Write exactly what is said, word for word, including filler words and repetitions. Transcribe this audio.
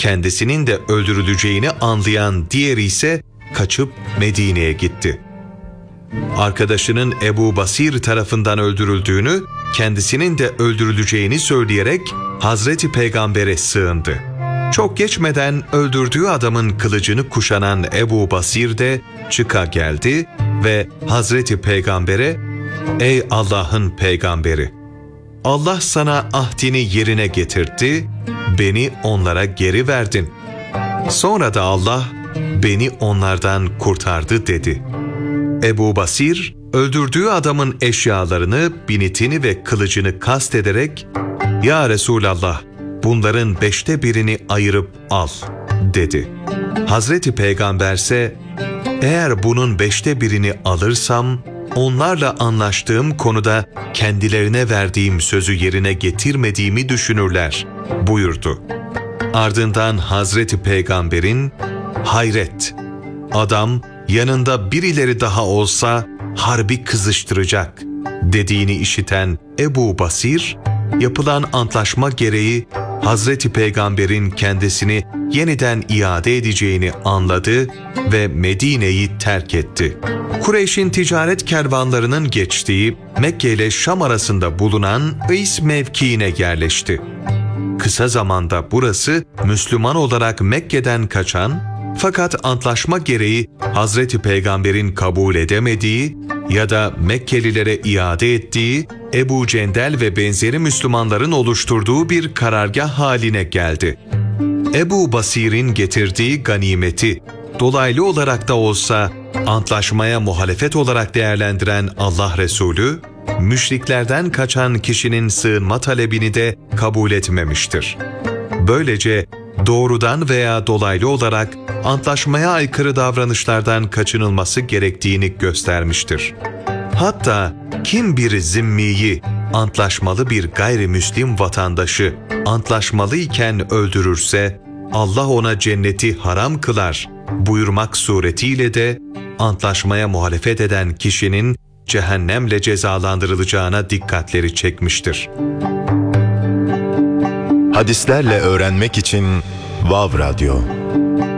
kendisinin de öldürüleceğini anlayan diğeri ise kaçıp Medine'ye gitti. Arkadaşının Ebu Basir tarafından öldürüldüğünü, kendisinin de öldürüleceğini söyleyerek Hazreti Peygamber'e sığındı. Çok geçmeden öldürdüğü adamın kılıcını kuşanan Ebu Basir de çıka geldi ve Hazreti Peygamber'e, "Ey Allah'ın peygamberi! Allah sana ahdini yerine getirdi, beni onlara geri verdin. Sonra da Allah beni onlardan kurtardı" dedi. Ebu Basir, öldürdüğü adamın eşyalarını, binitini ve kılıcını kastederek, "Ya Resulallah, bunların beşte birini ayırıp al" dedi. Hazreti Peygamber ise, "Eğer bunun beşte birini alırsam, onlarla anlaştığım konuda kendilerine verdiğim sözü yerine getirmediğimi düşünürler" buyurdu. Ardından Hazreti Peygamber'in, "Hayret! Adam yanında birileri daha olsa harbi kızıştıracak" dediğini işiten Ebu Basir, yapılan antlaşma gereği Hazreti Peygamber'in kendisini yeniden iade edeceğini anladı ve Medine'yi terk etti. Kureyş'in ticaret kervanlarının geçtiği Mekke ile Şam arasında bulunan İs mevkiine yerleşti. Kısa zamanda burası Müslüman olarak Mekke'den kaçan, fakat antlaşma gereği Hazreti Peygamber'in kabul edemediği ya da Mekkelilere iade ettiği Ebu Cendel ve benzeri Müslümanların oluşturduğu bir karargah haline geldi. Ebu Basir'in getirdiği ganimeti dolaylı olarak da olsa antlaşmaya muhalefet olarak değerlendiren Allah Resulü, müşriklerden kaçan kişinin sığınma talebini de kabul etmemiştir. Böylece doğrudan veya dolaylı olarak antlaşmaya aykırı davranışlardan kaçınılması gerektiğini göstermiştir. Hatta kim bir zimmiyi, antlaşmalı bir gayrimüslim vatandaşı antlaşmalı iken öldürürse Allah ona cenneti haram kılar buyurmak suretiyle de antlaşmaya muhalefet eden kişinin cehennemle cezalandırılacağına dikkatleri çekmiştir. Hadislerle öğrenmek için Vav Radyo.